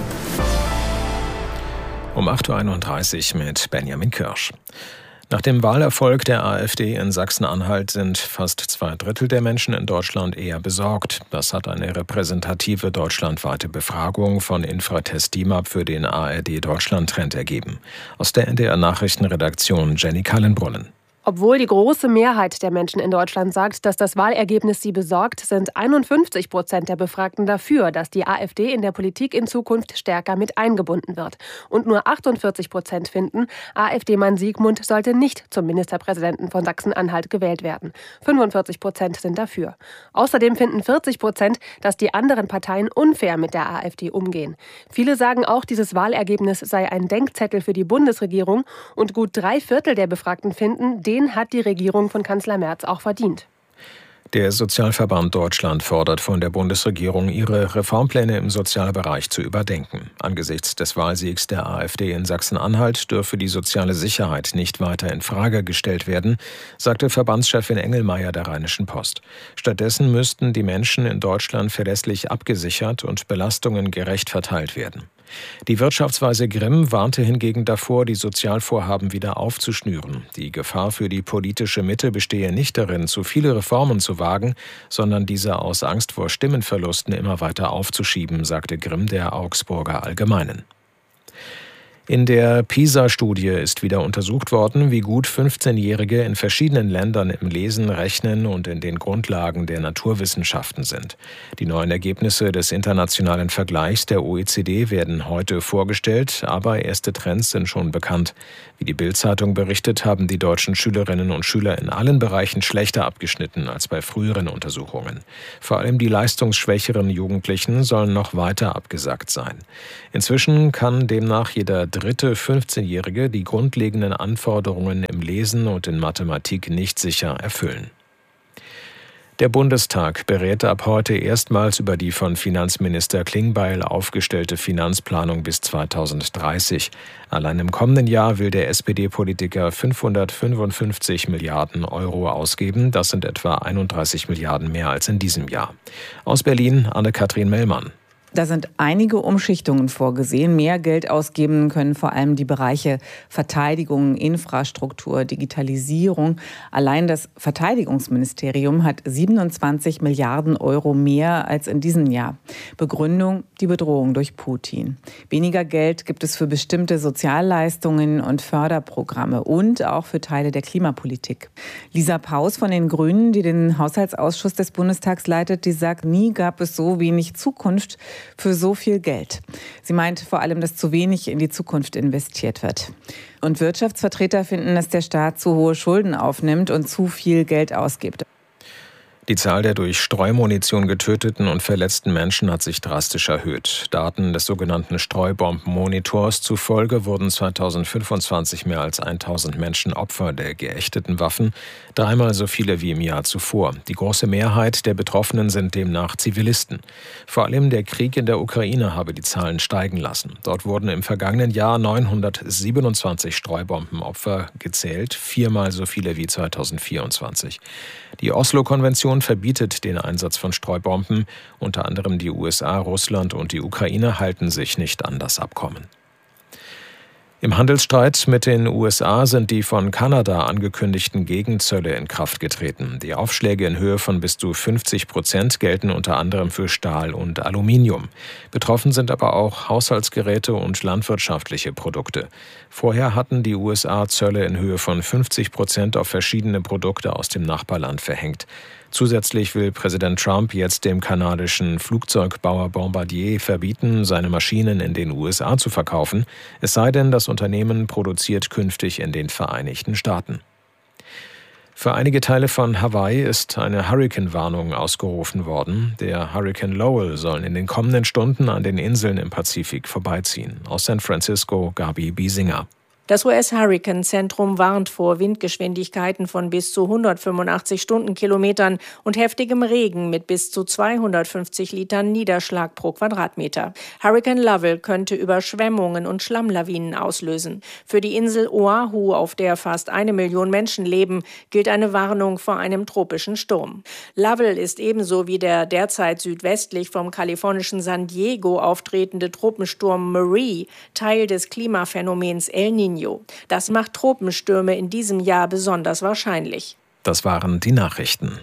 Um 8.31 Uhr mit Benjamin Kirsch. Nach dem Wahlerfolg der AfD in Sachsen-Anhalt sind fast 2/3 der Menschen in Deutschland eher besorgt. Das hat eine repräsentative deutschlandweite Befragung von Infratest DIMAP für den ARD-Deutschland-Trend ergeben. Aus der NDR-Nachrichtenredaktion Jenny Kallenbrunnen. Obwohl die große Mehrheit der Menschen in Deutschland sagt, dass das Wahlergebnis sie besorgt, sind 51% der Befragten dafür, dass die AfD in der Politik in Zukunft stärker mit eingebunden wird. Und nur 48% finden, AfD-Mann Siegmund sollte nicht zum Ministerpräsidenten von Sachsen-Anhalt gewählt werden. 45% sind dafür. Außerdem finden 40%, dass die anderen Parteien unfair mit der AfD umgehen. Viele sagen auch, dieses Wahlergebnis sei ein Denkzettel für die Bundesregierung. Und gut 3/4 der Befragten finden, den hat die Regierung von Kanzler Merz auch verdient. Der Sozialverband Deutschland fordert von der Bundesregierung, ihre Reformpläne im Sozialbereich zu überdenken. Angesichts des Wahlsiegs der AfD in Sachsen-Anhalt dürfe die soziale Sicherheit nicht weiter in Frage gestellt werden, sagte Verbandschefin Engelmeier der Rheinischen Post. Stattdessen müssten die Menschen in Deutschland verlässlich abgesichert und Belastungen gerecht verteilt werden. Die Wirtschaftsweise Grimm warnte hingegen davor, die Sozialvorhaben wieder aufzuschnüren. Die Gefahr für die politische Mitte bestehe nicht darin, zu viele Reformen zu wagen, sondern diese aus Angst vor Stimmenverlusten immer weiter aufzuschieben, sagte Grimm der Augsburger Allgemeinen. In der PISA-Studie ist wieder untersucht worden, wie gut 15-Jährige in verschiedenen Ländern im Lesen, Rechnen und in den Grundlagen der Naturwissenschaften sind. Die neuen Ergebnisse des internationalen Vergleichs der OECD werden heute vorgestellt, aber erste Trends sind schon bekannt. Wie die Bild-Zeitung berichtet, haben die deutschen Schülerinnen und Schüler in allen Bereichen schlechter abgeschnitten als bei früheren Untersuchungen. Vor allem die leistungsschwächeren Jugendlichen sollen noch weiter abgesackt sein. Inzwischen kann demnach jeder dritte 15-Jährige die grundlegenden Anforderungen im Lesen und in Mathematik nicht sicher erfüllen. Der Bundestag berät ab heute erstmals über die von Finanzminister Klingbeil aufgestellte Finanzplanung bis 2030. Allein im kommenden Jahr will der SPD-Politiker 555 Milliarden Euro ausgeben. Das sind etwa 31 Milliarden mehr als in diesem Jahr. Aus Berlin Anne-Kathrin Mellmann. Da sind einige Umschichtungen vorgesehen. Mehr Geld ausgeben können vor allem die Bereiche Verteidigung, Infrastruktur, Digitalisierung. Allein das Verteidigungsministerium hat 27 Milliarden Euro mehr als in diesem Jahr. Begründung: die Bedrohung durch Putin. Weniger Geld gibt es für bestimmte Sozialleistungen und Förderprogramme und auch für Teile der Klimapolitik. Lisa Paus von den Grünen, die den Haushaltsausschuss des Bundestags leitet, die sagt, nie gab es so wenig Zukunft für so viel Geld. Sie meint vor allem, dass zu wenig in die Zukunft investiert wird. Und Wirtschaftsvertreter finden, dass der Staat zu hohe Schulden aufnimmt und zu viel Geld ausgibt. Die Zahl der durch Streumunition getöteten und verletzten Menschen hat sich drastisch erhöht. Daten des sogenannten Streubombenmonitors zufolge wurden 2025 mehr als 1000 Menschen Opfer der geächteten Waffen, dreimal so viele wie im Jahr zuvor. Die große Mehrheit der Betroffenen sind demnach Zivilisten. Vor allem der Krieg in der Ukraine habe die Zahlen steigen lassen. Dort wurden im vergangenen Jahr 927 Streubombenopfer gezählt, viermal so viele wie 2024. Die Oslo-Konvention verbietet den Einsatz von Streubomben. Unter anderem die USA, Russland und die Ukraine halten sich nicht an das Abkommen. Im Handelsstreit mit den USA sind die von Kanada angekündigten Gegenzölle in Kraft getreten. Die Aufschläge in Höhe von bis zu 50% gelten unter anderem für Stahl und Aluminium. Betroffen sind aber auch Haushaltsgeräte und landwirtschaftliche Produkte. Vorher hatten die USA Zölle in Höhe von 50% auf verschiedene Produkte aus dem Nachbarland verhängt. Zusätzlich will Präsident Trump jetzt dem kanadischen Flugzeugbauer Bombardier verbieten, seine Maschinen in den USA zu verkaufen, es sei denn, das Unternehmen produziert künftig in den Vereinigten Staaten. Für einige Teile von Hawaii ist eine Hurrikanwarnung ausgerufen worden. Der Hurrikan Lowell soll in den kommenden Stunden an den Inseln im Pazifik vorbeiziehen. Aus San Francisco, Gabi Biesinger. Das US-Hurrikan-Zentrum warnt vor Windgeschwindigkeiten von bis zu 185 Stundenkilometern und heftigem Regen mit bis zu 250 Litern Niederschlag pro Quadratmeter. Hurrikan Lovell könnte Überschwemmungen und Schlammlawinen auslösen. Für die Insel Oahu, auf der fast 1 Million Menschen leben, gilt eine Warnung vor einem tropischen Sturm. Lovell ist ebenso wie der derzeit südwestlich vom kalifornischen San Diego auftretende Tropensturm Marie Teil des Klimaphänomens El Niño. Das macht Tropenstürme in diesem Jahr besonders wahrscheinlich. Das waren die Nachrichten.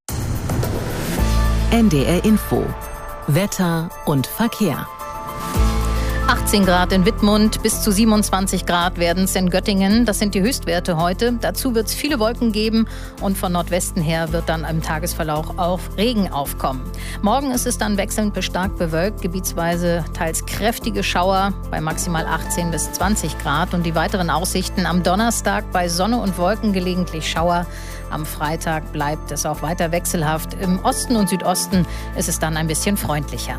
NDR Info. Wetter und Verkehr. 18 Grad in Wittmund, bis zu 27 Grad werden es in Göttingen. Das sind die Höchstwerte heute. Dazu wird es viele Wolken geben und von Nordwesten her wird dann im Tagesverlauf auch Regen aufkommen. Morgen ist es dann wechselnd bis stark bewölkt, gebietsweise teils kräftige Schauer bei maximal 18 bis 20 Grad. Und die weiteren Aussichten: am Donnerstag bei Sonne und Wolken gelegentlich Schauer. Am Freitag bleibt es auch weiter wechselhaft. Im Osten und Südosten ist es dann ein bisschen freundlicher.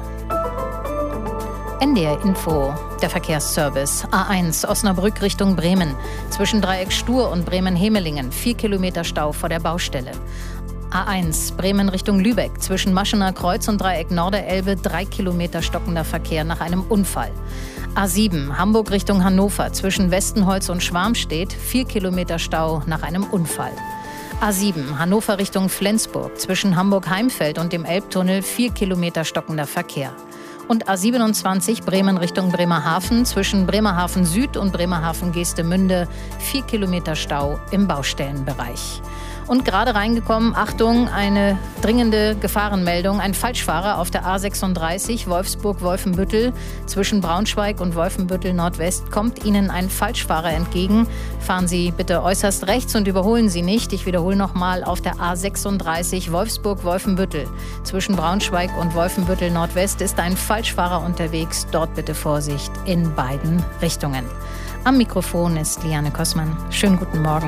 NDR Info, der Verkehrsservice. A1 Osnabrück Richtung Bremen. Zwischen Dreieck Stur und Bremen-Hemelingen 4 Kilometer Stau vor der Baustelle. A1 Bremen Richtung Lübeck. Zwischen Maschener Kreuz und Dreieck Norderelbe 3 Kilometer stockender Verkehr nach einem Unfall. A7 Hamburg Richtung Hannover. Zwischen Westenholz und Schwarmstedt 4 Kilometer Stau nach einem Unfall. A7 Hannover Richtung Flensburg. Zwischen Hamburg-Heimfeld und dem Elbtunnel 4 Kilometer stockender Verkehr. Und A27 Bremen Richtung Bremerhaven, zwischen Bremerhaven Süd und Bremerhaven Geestemünde 4 Kilometer Stau im Baustellenbereich. Und gerade reingekommen, Achtung, eine dringende Gefahrenmeldung. Ein Falschfahrer auf der A36 Wolfsburg-Wolfenbüttel zwischen Braunschweig und Wolfenbüttel Nordwest kommt Ihnen ein Falschfahrer entgegen. Fahren Sie bitte äußerst rechts und überholen Sie nicht. Ich wiederhole nochmal, auf der A36 Wolfsburg-Wolfenbüttel zwischen Braunschweig und Wolfenbüttel Nordwest ist ein Falschfahrer unterwegs. Dort bitte Vorsicht in beiden Richtungen. Am Mikrofon ist Liane Kossmann. Schönen guten Morgen.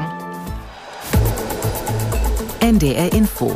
NDR Info.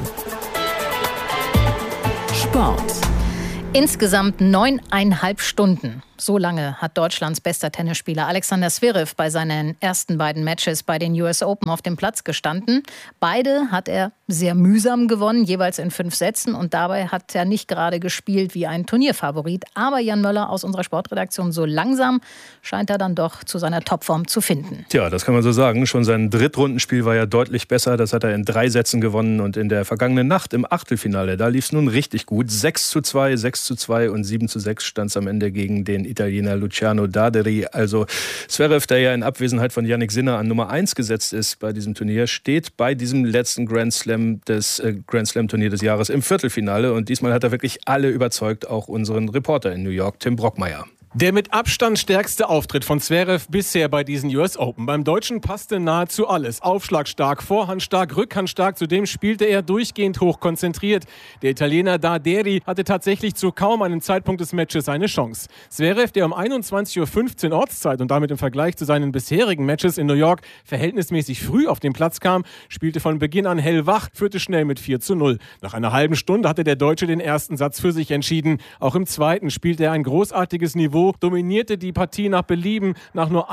Sport. Insgesamt 9,5 Stunden. So lange hat Deutschlands bester Tennisspieler Alexander Zverev bei seinen ersten beiden Matches bei den US Open auf dem Platz gestanden. Beide hat er sehr mühsam gewonnen, jeweils in 5 Sätzen. Und dabei hat er nicht gerade gespielt wie ein Turnierfavorit. Aber Jan Möller aus unserer Sportredaktion, so langsam scheint er dann doch zu seiner Topform zu finden. Tja, das kann man so sagen. Schon sein Drittrundenspiel war ja deutlich besser. Das hat er in 3 Sätzen gewonnen. Und in der vergangenen Nacht im Achtelfinale, da lief es nun richtig gut. 6:2, 6:2 und 7:6 stand es am Ende gegen den Italiener Luciano Darderi. Also Zverev, der ja in Abwesenheit von Jannik Sinner an Nummer 1 gesetzt ist bei diesem Turnier, steht bei diesem letzten Grand Slam Turnier des Jahres im Viertelfinale. Und diesmal hat er wirklich alle überzeugt, auch unseren Reporter in New York, Tim Brockmeier. Der mit Abstand stärkste Auftritt von Zverev bisher bei diesen US Open. Beim Deutschen passte nahezu alles. Aufschlagstark, vorhandstark, rückhandstark. Zudem spielte er durchgehend hochkonzentriert. Der Italiener Darderi hatte tatsächlich zu kaum einem Zeitpunkt des Matches eine Chance. Zverev, der um 21:15 Uhr Ortszeit und damit im Vergleich zu seinen bisherigen Matches in New York verhältnismäßig früh auf den Platz kam, spielte von Beginn an hellwach, führte schnell mit 4:0. Nach einer halben Stunde hatte der Deutsche den ersten Satz für sich entschieden. Auch im zweiten spielte er ein großartiges Niveau, dominierte die Partie nach Belieben. Nach nur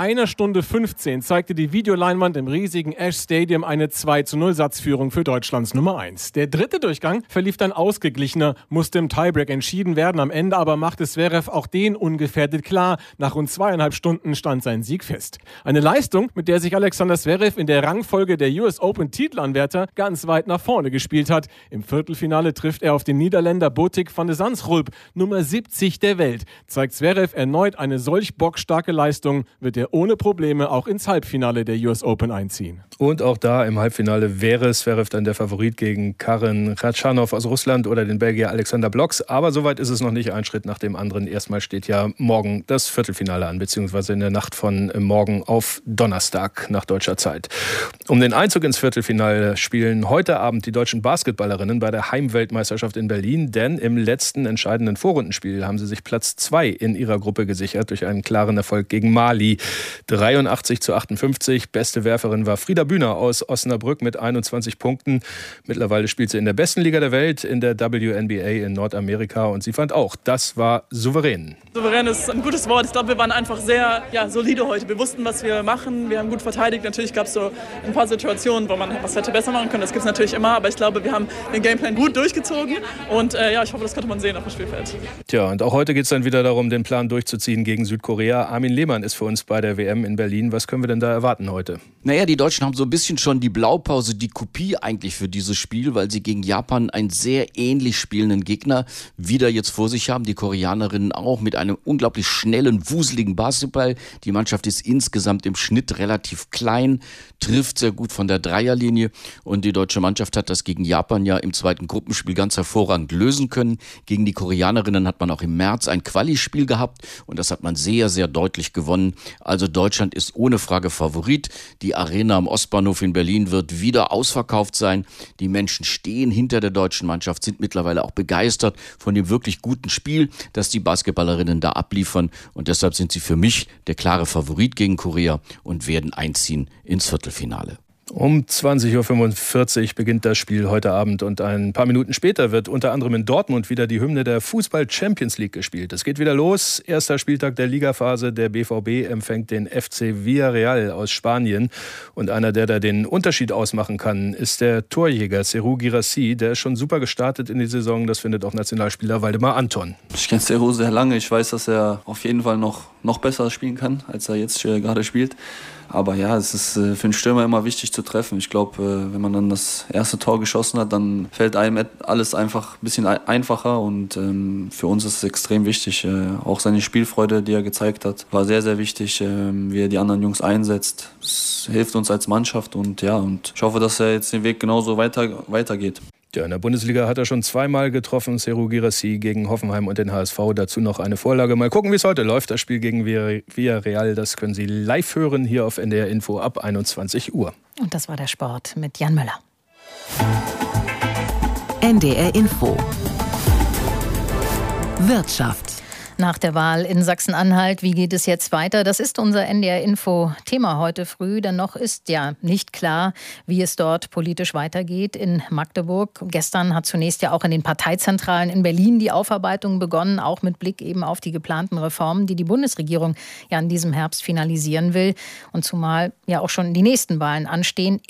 1:15 zeigte die Videoleinwand im riesigen Ash Stadium eine 2:0 Satzführung für Deutschlands Nummer 1. Der dritte Durchgang verlief dann ausgeglichener, musste im Tiebreak entschieden werden. Am Ende aber machte Zverev auch den ungefährdet klar. Nach rund 2,5 Stunden stand sein Sieg fest. Eine Leistung, mit der sich Alexander Zverev in der Rangfolge der US Open Titelanwärter ganz weit nach vorne gespielt hat. Im Viertelfinale trifft er auf den Niederländer Botic van de Zandschulp, Nummer 70 der Welt. Zeigt Zverev erneut eine solch bockstarke Leistung, wird er ohne Probleme auch ins Halbfinale der US Open einziehen. Und auch da im Halbfinale wäre Zverev dann der Favorit gegen Karen Khachanov aus Russland oder den Belgier Alexander Blocks. Aber soweit ist es noch nicht, ein Schritt nach dem anderen. Erstmal steht ja morgen das Viertelfinale an, beziehungsweise in der Nacht von morgen auf Donnerstag nach deutscher Zeit. Um den Einzug ins Viertelfinale spielen heute Abend die deutschen Basketballerinnen bei der Heimweltmeisterschaft in Berlin, denn im letzten entscheidenden Vorrundenspiel haben sie sich Platz 2 in ihrer Gruppe gesichert durch einen klaren Erfolg gegen Mali. 83:58. Beste Werferin war Frieda Bühner aus Osnabrück mit 21 Punkten. Mittlerweile spielt sie in der besten Liga der Welt, in der WNBA in Nordamerika. Und sie fand auch, das war souverän. Souverän ist ein gutes Wort. Ich glaube, wir waren einfach sehr solide heute. Wir wussten, was wir machen. Wir haben gut verteidigt. Natürlich gab es so ein paar Situationen, wo man was hätte besser machen können. Das gibt es natürlich immer. Aber ich glaube, wir haben den Gameplan gut durchgezogen. Und ich hoffe, das konnte man sehen auf dem Spielfeld. Tja, und auch heute geht es dann wieder darum, den Plan durchzuziehen gegen Südkorea. Armin Lehmann ist für uns bei der WM in Berlin. Was können wir denn da erwarten heute? Naja, die Deutschen haben so ein bisschen schon die Blaupause, die Kopie eigentlich für dieses Spiel, weil sie gegen Japan einen sehr ähnlich spielenden Gegner wieder jetzt vor sich haben. Die Koreanerinnen auch mit einem unglaublich schnellen, wuseligen Basketball. Die Mannschaft ist insgesamt im Schnitt relativ klein, trifft sehr gut von der Dreierlinie und die deutsche Mannschaft hat das gegen Japan ja im zweiten Gruppenspiel ganz hervorragend lösen können. Gegen die Koreanerinnen hat man auch im März ein Quali-Spiel gehabt und das hat man sehr, sehr deutlich gewonnen. Also Deutschland ist ohne Frage Favorit. Die Arena am Ostbahnhof in Berlin wird wieder ausverkauft sein. Die Menschen stehen hinter der deutschen Mannschaft, sind mittlerweile auch begeistert von dem wirklich guten Spiel, das die Basketballerinnen da abliefern. Und deshalb sind sie für mich der klare Favorit gegen Korea und werden einziehen ins Viertelfinale. Um 20:45 Uhr beginnt das Spiel heute Abend und ein paar Minuten später wird unter anderem in Dortmund wieder die Hymne der Fußball-Champions League gespielt. Es geht wieder los. Erster Spieltag der Ligaphase. Der BVB empfängt den FC Villarreal aus Spanien. Und einer, der da den Unterschied ausmachen kann, ist der Torjäger Serhou Guirassy. Der ist schon super gestartet in die Saison. Das findet auch Nationalspieler Waldemar Anton. Ich kenne Serhou sehr lange. Ich weiß, dass er auf jeden Fall noch besser spielen kann, als er jetzt gerade spielt. Aber ja, es ist für einen Stürmer immer wichtig zu treffen. Ich glaube, wenn man dann das erste Tor geschossen hat, dann fällt einem alles einfach ein bisschen einfacher. Und für uns ist es extrem wichtig. Auch seine Spielfreude, die er gezeigt hat, war sehr, sehr wichtig, wie er die anderen Jungs einsetzt. Es hilft uns als Mannschaft und ich hoffe, dass er jetzt den Weg genauso weitergeht. Ja, in der Bundesliga hat er schon zweimal getroffen, Serhou Guirassy gegen Hoffenheim und den HSV. Dazu noch eine Vorlage. Mal gucken, wie es heute läuft. Das Spiel gegen Villarreal, das können Sie live hören hier auf NDR Info ab 21 Uhr. Und das war der Sport mit Jan Möller. NDR Info. Wirtschaft. Nach der Wahl in Sachsen-Anhalt, wie geht es jetzt weiter? Das ist unser NDR-Info-Thema heute früh, denn noch ist ja nicht klar, wie es dort politisch weitergeht in Magdeburg. Gestern hat zunächst ja auch in den Parteizentralen in Berlin die Aufarbeitung begonnen, auch mit Blick eben auf die geplanten Reformen, die die Bundesregierung ja in diesem Herbst finalisieren will. Und zumal ja auch schon die nächsten Wahlen anstehen.